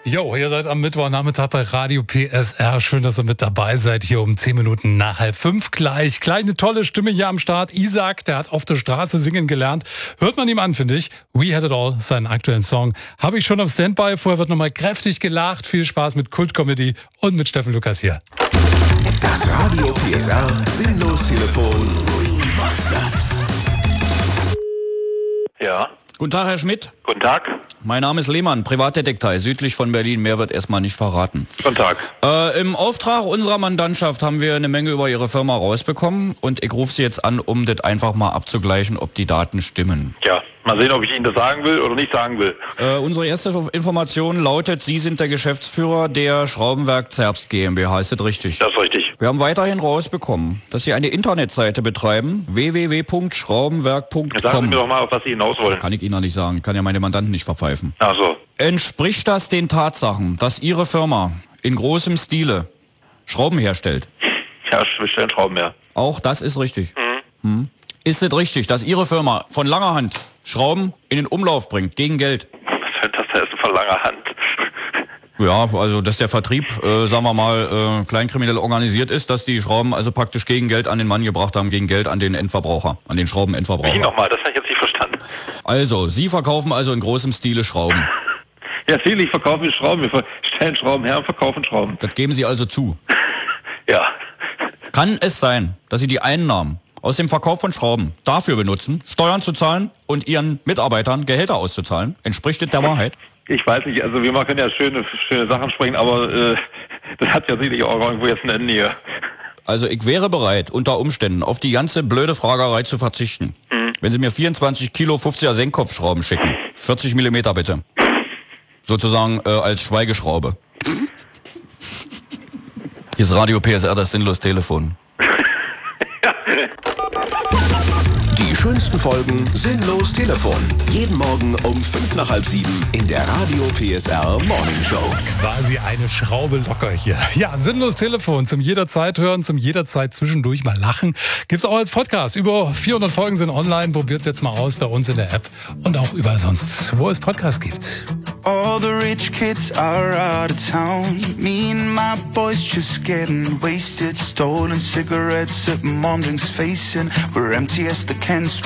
Jo, ihr seid am Mittwochnachmittag bei Radio PSR. Schön, dass ihr mit dabei seid. Hier um 10 Minuten nach 4:30 gleich. Kleine, tolle Stimme hier am Start. Isaac, der hat auf der Straße singen gelernt. Hört man ihm an, finde ich. We Had It All, seinen aktuellen Song. Habe ich schon auf Standby. Vorher wird nochmal kräftig gelacht. Viel Spaß mit Kult-Comedy und mit Steffen Lukas hier. Das Radio PSR Sinnlos-Telefon. Remastered. Ja. Guten Tag, Herr Schmidt. Guten Tag. Mein Name ist Lehmann, Privatdetektiv, südlich von Berlin. Mehr wird erstmal nicht verraten. Guten Tag. Im Auftrag unserer Mandantschaft haben wir eine Menge über Ihre Firma rausbekommen. Und ich rufe Sie jetzt an, um das einfach mal abzugleichen, ob die Daten stimmen. Ja, mal sehen, ob ich Ihnen das sagen will oder nicht sagen will. Unsere erste Information lautet, Sie sind der Geschäftsführer der Schraubenwerk Zerbst GmbH. Ist das richtig? Das ist richtig. Wir haben weiterhin rausbekommen, dass Sie eine Internetseite betreiben, www.schraubenwerk.com. Sagen Sie mir doch mal, auf was Sie hinaus wollen. Kann ich Ihnen noch nicht sagen, kann ja meine Mandanten nicht verpfeifen. Ach so. Entspricht das den Tatsachen, dass Ihre Firma in großem Stile Schrauben herstellt? Ja, wir stellen Schrauben her. Auch das ist richtig. Ist es richtig, dass Ihre Firma von langer Hand Schrauben in den Umlauf bringt, gegen Geld? Was soll das denn von langer Hand? Ja, also dass der Vertrieb, sagen wir mal, kleinkriminell organisiert ist, dass die Schrauben also praktisch gegen Geld an den Mann gebracht haben, gegen Geld an den Endverbraucher, an den Schraubenendverbraucher. Wie nochmal? Das habe ich jetzt nicht verstanden. Also, Sie verkaufen also in großem Stile Schrauben. Ja, ich verkaufe Schrauben. Wir stellen Schrauben her und verkaufen Schrauben. Das geben Sie also zu. Ja. Kann es sein, dass Sie die Einnahmen aus dem Verkauf von Schrauben dafür benutzen, Steuern zu zahlen und Ihren Mitarbeitern Gehälter auszuzahlen? Entspricht das der Wahrheit? Ich weiß nicht, also wir können ja schöne Sachen sprechen, aber das hat ja sicherlich auch irgendwo jetzt ein Ende hier. Also ich wäre bereit, unter Umständen auf die ganze blöde Fragerei zu verzichten. Wenn Sie mir 24 Kilo 50er Senkkopfschrauben schicken. 40 Millimeter bitte. Sozusagen als Schweigeschraube. Hier ist Radio PSR, das Sinnlos-Telefon. Die schönsten Folgen Sinnlos Telefon. Jeden Morgen um 6:55 in der Radio PSR Morning Show. Quasi eine Schraube locker hier. Ja, Sinnlos Telefon zum jederzeit hören, zum jederzeit zwischendurch mal lachen. Gibt's auch als Podcast. Über 400 Folgen sind online. Probiert's jetzt mal aus bei uns in der App und auch überall sonst, wo es Podcasts gibt. All the rich kids are out of town. Me and my boys just getting wasted. Stolen cigarettes at mom drinks facing. We're empty as the cans